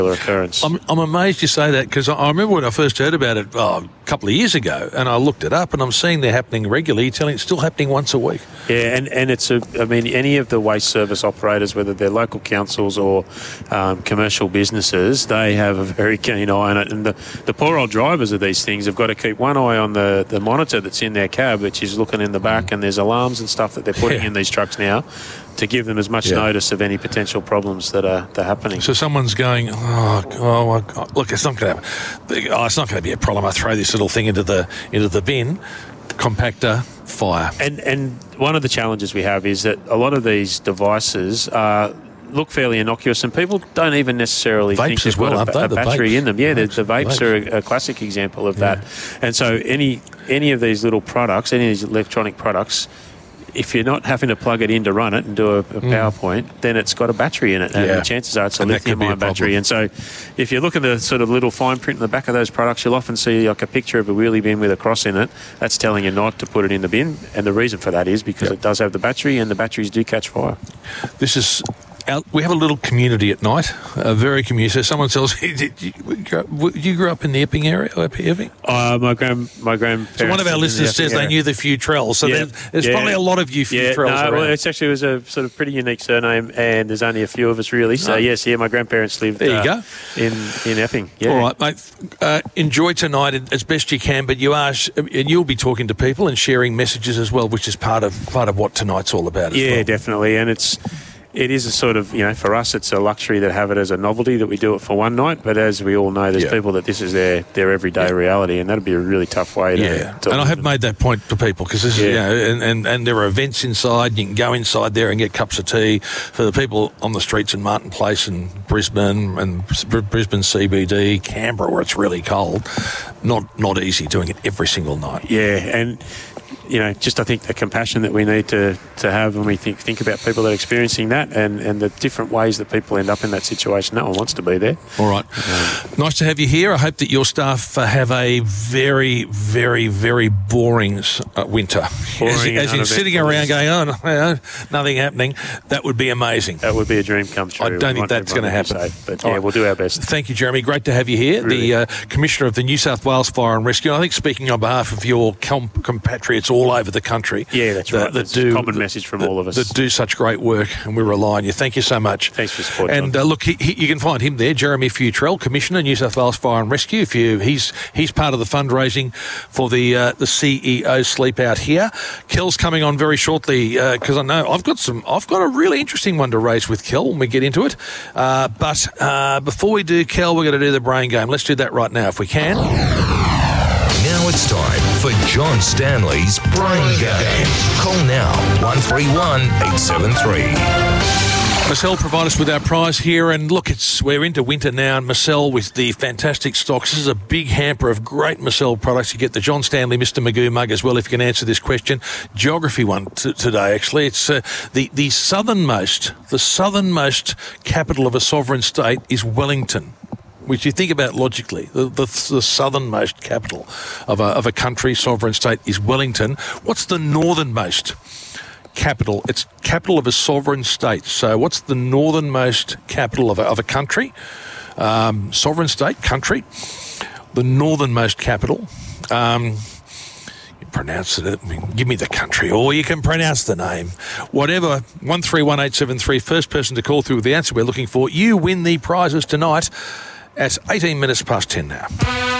occurrence. I'm amazed you say that, because I remember when I first heard about it a couple of years ago, and I looked it up, and I'm seeing they're happening regularly. You're telling it's still happening once a week. Yeah, and it's any of the waste service operators, whether they're local councils or commercial businesses, they have a very keen eye on it. And the poor old drivers of these things have got to keep one eye on the monitor that's in their cab, which is looking in the back, and there's alarms and stuff that they're putting in these trucks now to give them as much notice of any potential problems that are happening. So someone's going, look, it's not going to happen. It's not going to be a problem. I throw this little thing into the bin, compactor, fire. And one of the challenges we have is that a lot of these devices look fairly innocuous, and people don't even necessarily think they've got a battery in them. Yeah, the vapes are a classic example of that. And so any of these little products, any of these electronic products, if you're not having to plug it in to run it and do a PowerPoint, then it's got a battery in it, and the chances are it's a lithium-ion battery. And so if you look at the sort of little fine print in the back of those products, you'll often see like a picture of a wheelie bin with a cross in it. That's telling you not to put it in the bin, and the reason for that is because it does have the battery, and the batteries do catch fire. This is... We have a little community at night, a very community. So someone tells me, you grew up in the Epping area? My grandparents. So one of our listeners says they knew the Futrell. So there's probably a lot of you Futrells around. Well, it actually was a sort of pretty unique surname, and there's only a few of us really. So my grandparents lived there you go. in Epping. Yeah. All right, mate. Enjoy tonight as best you can, but you'll be talking to people and sharing messages as well, which is part of what tonight's all about as well. Yeah, definitely. And it is a sort of, for us, it's a luxury that have it as a novelty that we do it for one night. But as we all know, there's people that this is their everyday reality, and that'd be a really tough way to. Yeah, and I have made that point to people because this is, and there are events inside. You can go inside there and get cups of tea for the people on the streets in Martin Place and Brisbane CBD, Canberra, where it's really cold. Not easy doing it every single night. Yeah, and. Just I think the compassion that we need to have when we think about people that are experiencing that and the different ways that people end up in that situation. No one wants to be there. All right. Nice to have you here. I hope that your staff have a very, very, very boring winter. Boring as in sitting around going, nothing happening. That would be amazing. That would be a dream come true. I don't think that's going to happen. Safe, but we'll do our best. Thank you, Jeremy. Great to have you here. Really? The Commissioner of the New South Wales Fire and Rescue. I think speaking on behalf of your compatriots all over the country. Yeah, that's right. That's a common message from all of us. That do such great work, and we rely on you. Thank you so much. Thanks for support. And look, you can find him there, Jeremy Futrell, Commissioner, New South Wales Fire and Rescue. He's part of the fundraising for the CEO Sleep Out here. Kel's coming on very shortly because I know I've got a really interesting one to raise with Kel when we get into it. But before we do, Kel, we're going to do the brain game. Let's do that right now if we can. Now it's time for John Stanley's Brain Game. Call now 131 873. Marcel provide us with our prize here, and look, we're into winter now, and Marcel with the fantastic stocks. This is a big hamper of great Marcel products. You get the John Stanley Mr. Magoo mug as well if you can answer this question. Geography one today, actually. It's the southernmost capital of a sovereign state is Wellington, which you think about logically. The southernmost capital of a country, sovereign state, is Wellington. What's the northernmost capital? It's capital of a sovereign state. So what's the northernmost capital of a country? Sovereign state, country. The northernmost capital. You pronounce it. Give me the country, or you can pronounce the name. Whatever. 131873. First person to call through with the answer we're looking for. You win the prizes tonight at 18 minutes past 10 now.